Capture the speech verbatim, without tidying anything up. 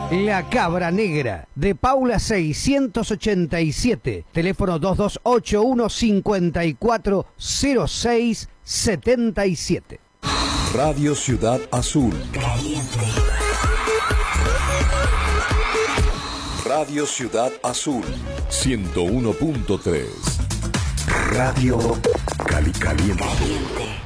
La Cabra Negra, de Paula seiscientos ochenta y siete, teléfono dos dos ocho uno cinco cuatro cero seis siete siete. Radio Ciudad Azul. Caliente. Radio Ciudad Azul, ciento uno punto tres. Radio Cali Caliente. Caliente.